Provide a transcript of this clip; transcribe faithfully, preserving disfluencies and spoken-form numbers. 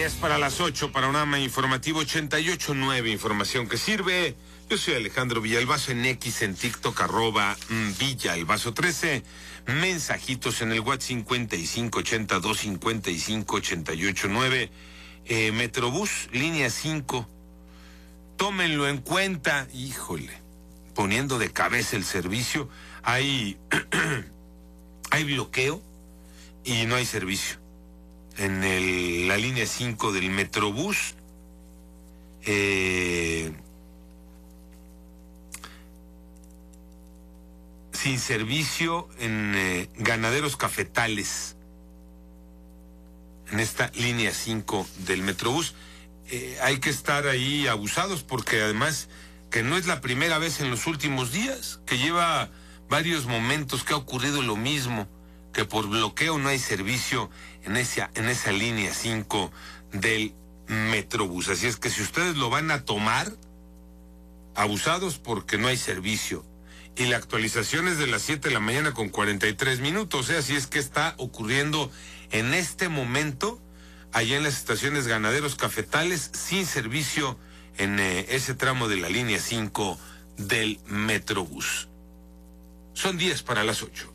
diez para las ocho, panorama informativo ochenta y ocho punto nueve, información que sirve. Yo soy Alejandro Villalbazo, en X, en TikTok, arroba Villalbazo trece. Mensajitos en el WhatsApp cincuenta y cinco ochenta y dos cincuenta y cinco ochenta y ocho nueve. Eh, Metrobús, línea cinco. Tómenlo en cuenta. Híjole, poniendo de cabeza el servicio. Hay, hay bloqueo y no hay servicio. En el, la línea cinco del Metrobús, eh, sin servicio en eh, Ganaderos Cafetales, en esta línea cinco del Metrobús. Eh, hay que estar ahí abusados, porque además que no es la primera vez en los últimos días, que lleva varios momentos que ha ocurrido lo mismo, que por bloqueo no hay servicio en esa, en esa línea cinco del Metrobús. Así es que si ustedes lo van a tomar, abusados, porque no hay servicio. Y la actualización es de las siete de la mañana con cuarenta y tres minutos. O sea, así es que está ocurriendo en este momento, allá en las estaciones Ganaderos Cafetales, sin servicio en eh, ese tramo de la línea cinco del Metrobús. Son diez para las ocho.